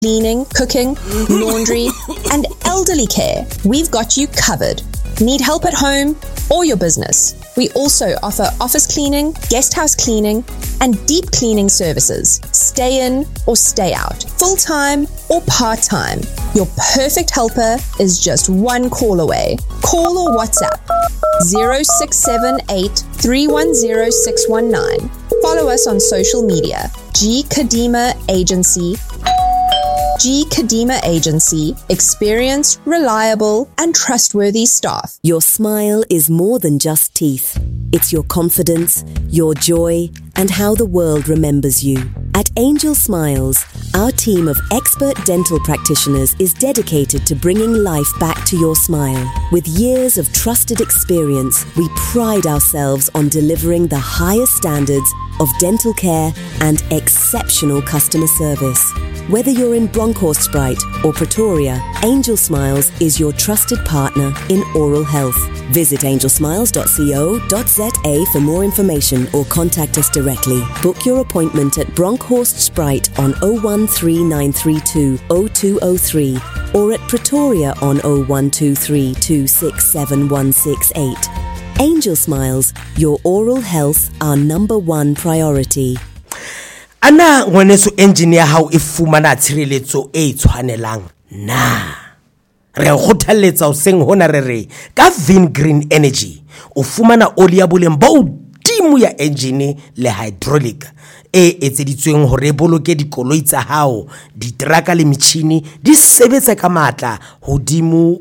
cleaning, cooking, laundry, and elderly care, we've got you covered. Need help at home or your business? We also offer office cleaning, guest house cleaning, and deep cleaning services. Stay in or stay out, full-time or part-time. Your perfect helper is just one call away. Call or WhatsApp 0678 310 619. Follow us on social media. G Kadima Agency. G Kadima Agency. Experienced, reliable, and trustworthy staff. Your smile is more than just teeth. It's your confidence, your joy, and how the world remembers you. At Angel Smiles, our team of expert dental practitioners is dedicated to bringing life back to your smile. With years of trusted experience, we pride ourselves on delivering the highest standards of dental care and exceptional customer service. Whether you're in Bronkhorstspruit or Pretoria, Angel Smiles is your trusted partner in oral health. Visit angelsmiles.co.za for more information or contact us directly. Book your appointment at Bronkhorstspruit on 013932 0203 or at Pretoria on 0123 267 168. Angel Smiles, your oral health, our number one priority. Ana ngwaneso engineer hao e fumana tshireletso e tshwanelang na re kgothaletsa o seng hona re ka Vin Green Energy o fumana oli ya boleng ba hodimo ya engine le hydraulic e etseditsweng hore boloke dikoloi tsa hao diteraka le metjhini di sebetsa ka matla hodimo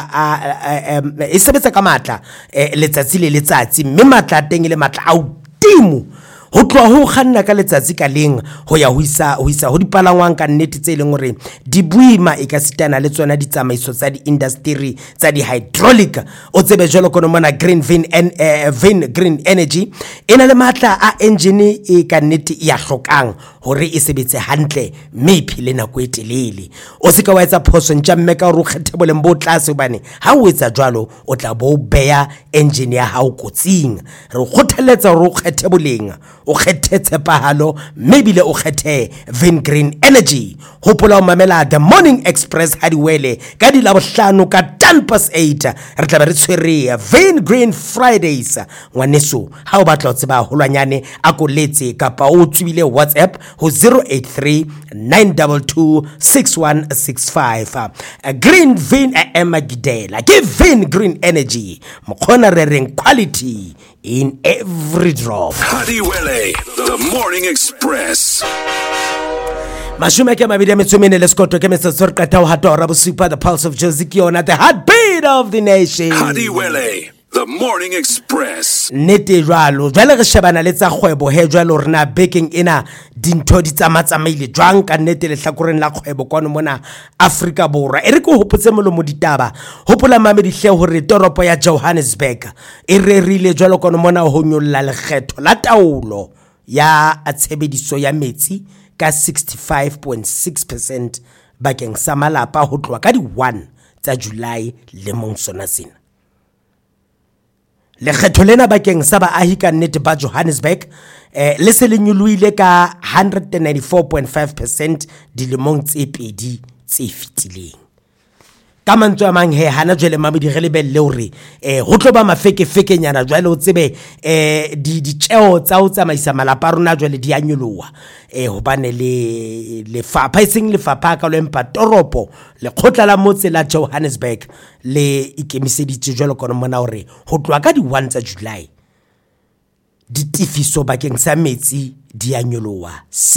e sebetsa ka matla letsatsi le letsatsi mme matla teng le matla a hodimo ho tloha ho kganna ka letsatsi ka leng ho ya ho isa ho dipalangwang ka nnete tse leng hore di buima e ka sitana le tsona ditsamaiso tsa di industry tsa di hydraulic o tsebe jolo kono mona Vin Green Energy ena le matla a engine e ka nnete ya hlokang hore e sebetse hantle mme phile nako e telele o se ka wa etsa phoso ntjamme ka ro kgethe boleng bo tlase bane ha o etsa jwalo o tla bo beya engine ya hao kotsing re kgothaletsa ro kgethe boleng o kgethe tshepahalo maybe o kgethe Vin Green Energy hopola o mamela The Morning Express hadiwele ka di labohlano ka 8:10 re tla re tshwere Vin Green Fridays ngwaneso ha o batla o tseba holwanyane a ko letse kapa o tswile WhatsApp ho 083 922 6165 Green Vin Magidela give Vin Green Energy mkhona rereng quality in every drop. Hadiwele, The Morning Express. Mashume ke mabidi metsumene leskoto ke metsotso qeta ho hatora bosupa the pulse of Jozikiona the heartbeat of the nation. Hadiwele, The Morning Express. Nete jwalo jwale re shebana le tsa kgwebo he jwalo rena baking ina dintho di tsamaile jwang ka nete le hlakoreng la kgwebo kono mona Afrika Borwa e re go hopotse molomo ditaba hopola mamedi hle hore toropo ya Johannesburg e rerile jwalo kono mona ho nyolla lekgetho la taolo ya tshebediso ya metsi ka 65.6% bakeng sa malapa ho tloa ka di 1 tsa July le monsona sena le kgetho lena bakeng sa baahi ka nnete ba Johannesburg le se le nyuluile ka 194.5% dilemong tse pedi tse fitileng ka mantswe a mang he hana jwale mamedi re lebelle hore ho tlo ba mafeke nyana jwale o tsebe di tsheo tsa o tsamaisa malapa rona jwale di anyoloa hobane le fapa iseng le fapa ka lo empa toropo le khotla la motse la Johannesburg le ikemiseditse jwale kono mona hore ho tloa ka di 1 tsa July ditifiso bakeng sa metsi di anyoloa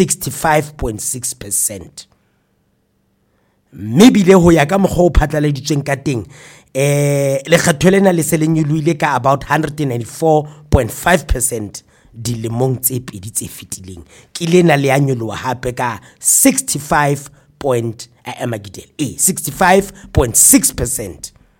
65.6%. Maybe le ho ya ka mokgwa o phatlaleditsweng ka teng le kgetho lena le se le nyuluile ka about 194.5% dilemong tse pedi tse fitileng ke lena le anyoloa hape ka 65.6%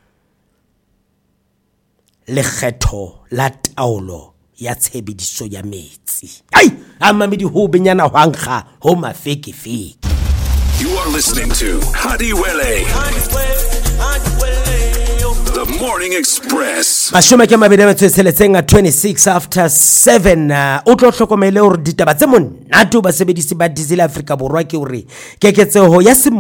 le kgetho la taolo ya tshebediso ya metsi ai amamedi ho benyana hwankga ho mafeke. You are listening to Hadiwele. The Morning Express. Mashome ke mabedi a tsheletseng a 26 after 7 o tlo hlokomele hore ditaba tse monate ba sebedisi ba diesel Africa borwa ke hore keketseho ya